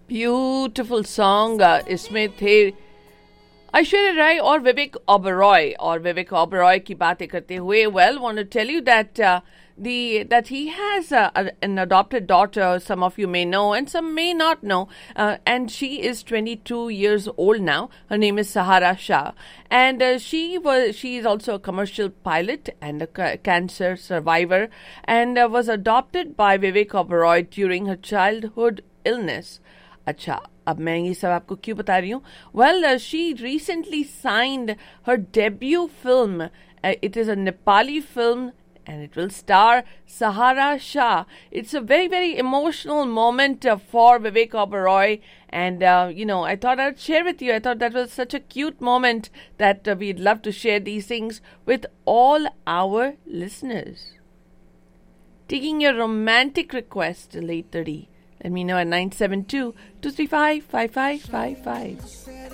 Beautiful song इसमें थे ऐश्वर्या राय और विवेक ओबरॉय की बातें करते हुए well want to tell you that that he has an adopted daughter. Some of you may know and some may not know, and she is 22 years old now. Her name is Sahara Shah, and she is also a commercial pilot and a cancer survivor, and was adopted by Vivek Oberoi during her childhood illness. अच्छा, अब मैं ये सब आपको क्यों बता रही हूँ? Well, she recently signed her debut film. It is a Nepali film and it will star Sahara Shah. It's a very, very emotional moment for Vivek Oberoi. And, I thought I'd share with you. I thought that was such a cute moment that we'd love to share these things with all our listeners. Taking your romantic request till 8:30. Let me know at 972-235-5555.